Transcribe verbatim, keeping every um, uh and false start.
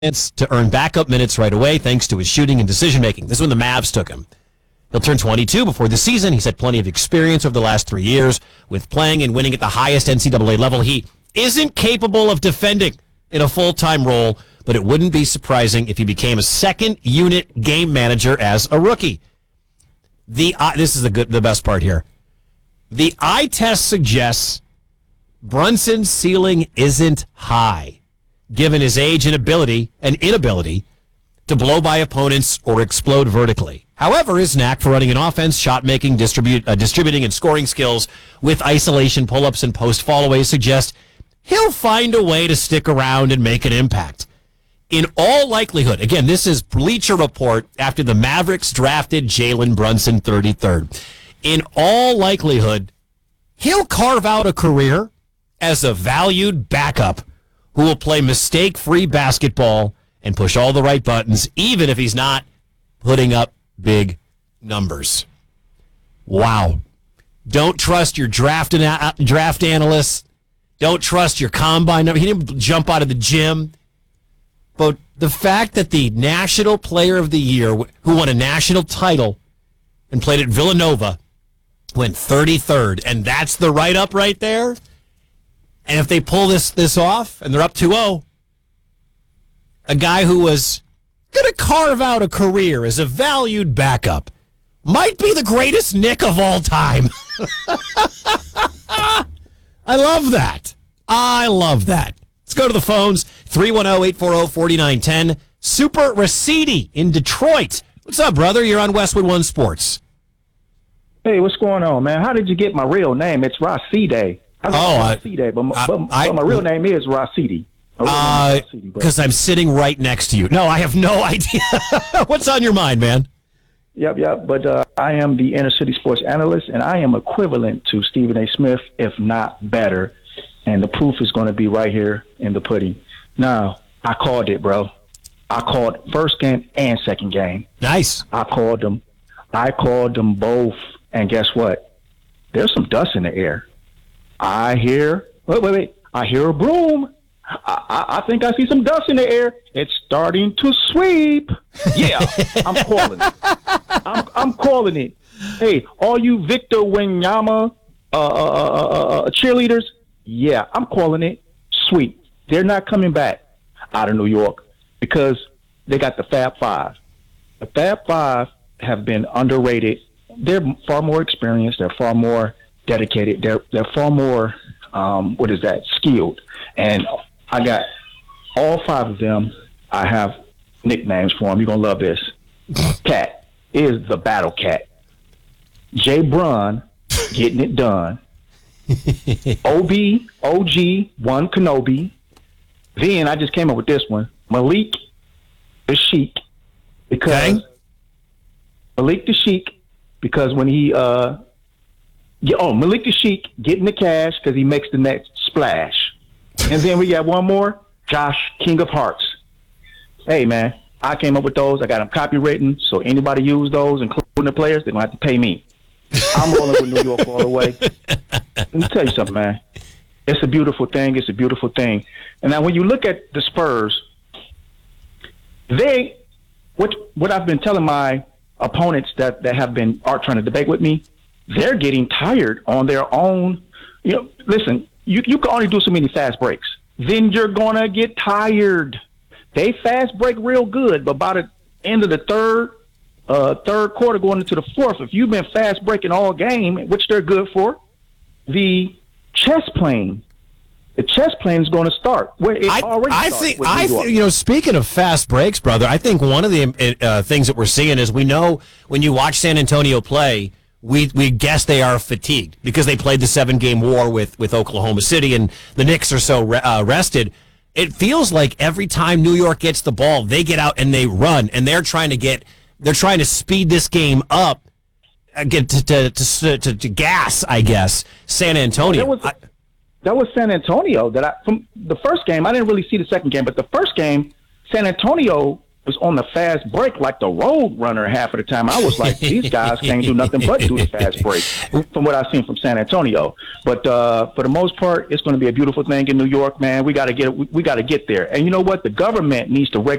to earn backup minutes right away thanks to his shooting and decision-making. This is when the Mavs took him. He'll turn twenty-two before the season. He's had plenty of experience over the last three years with playing and winning at the highest N C double A level. He isn't capable of defending in a full-time role, but it wouldn't be surprising if he became a second-unit game manager as a rookie. The uh, This is the good, the best part here. The eye test suggests Brunson's ceiling isn't high, given his age and ability and inability to blow by opponents or explode vertically. However, his knack for running an offense, shot-making, distribute, uh, distributing, and scoring skills with isolation pull-ups and post followaways suggest he'll find a way to stick around and make an impact. In all likelihood, again, this is Bleacher Report after the Mavericks drafted Jalen Brunson thirty-third. In all likelihood, he'll carve out a career as a valued backup who will play mistake-free basketball and push all the right buttons, even if he's not putting up big numbers. Wow. Don't trust your draft, ana- draft analysts. Don't trust your combine number. He didn't jump out of the gym. But the fact that the National Player of the Year, who won a national title and played at Villanova, went thirty-third, and that's the write-up right there. And if they pull this this off, and they're up two oh, a guy who was going to carve out a career as a valued backup might be the greatest Knick of all time. I love that. I love that. Let's go to the phones. three one zero, eight four zero, four nine one zero. Super Raciti in Detroit. What's up, brother? You're on Westwood One Sports. Hey, what's going on, man? How did you get my real name? It's Racide. I oh, Racide, but, I, but, I, but my real name is Racidi. Because uh, I'm sitting right next to you. No, I have no idea. What's on your mind, man? Yep, yep. But uh, I am the inner city sports analyst, and I am equivalent to Stephen A. Smith, if not better. And the proof is going to be right here in the pudding. Now, I called it, bro. I called first game and second game. Nice. I called them. I called them both. And guess what? There's some dust in the air. I hear, wait, wait, wait. I hear a broom. I, I, I think I see some dust in the air. It's starting to sweep. Yeah, I'm calling it. I'm, I'm calling it. Hey, all you Victor Wembanyama uh, uh, uh, uh, cheerleaders, yeah, I'm calling it sweep. They're not coming back out of New York because they got the Fab Five. The Fab Five have been underrated. They're far more experienced. They're far more dedicated. They're they're far more, um, what is that, skilled. And I got all five of them. I have nicknames for them. You're going to love this. Cat is the Battle Cat. Jay Brun, getting it done. O B, O G, one Kenobi. Then I just came up with this one. Malik the Sheik. Because okay. Malik the Sheik, because when he, uh, yeah, oh, Malik the Sheik getting the cash because he makes the next splash. And then we got one more, Josh, King of Hearts. Hey, man, I came up with those. I got them copywritten, so anybody use those, including the players, they're going to have to pay me. I'm rolling with New York all the way. Let me tell you something, man. It's a beautiful thing. It's a beautiful thing. And now when you look at the Spurs, they, what what I've been telling my opponents that, that have been are trying to debate with me, they're getting tired on their own. You know, listen, you, you can only do so many fast breaks. Then you're going to get tired. They fast break real good, but by the end of the third, uh, third quarter going into the fourth, if you've been fast breaking all game, which they're good for, the chess playing, the chess playing is going to start. Where it I, already I started think, with I New York. th- you know, speaking of fast breaks, brother, I think one of the uh, things that we're seeing is we know when you watch San Antonio play, we we guess they are fatigued because they played the seven-game war with, with Oklahoma City, and the Knicks are so re- uh, rested. It feels like every time New York gets the ball, they get out and they run, and they're trying to get they're trying to speed this game up, uh, get to to, to to to gas, I guess, San Antonio. That was, I, that was San Antonio. That I from the first game, I didn't really see the second game, but the first game, San Antonio was on the fast break like the road runner half of the time. I was like, these guys can't do nothing but do the fast break from what I've seen from San Antonio. But uh, for the most part, it's going to be a beautiful thing in New York, man. We got to get we, we got to get there. And you know what? The government needs to recognize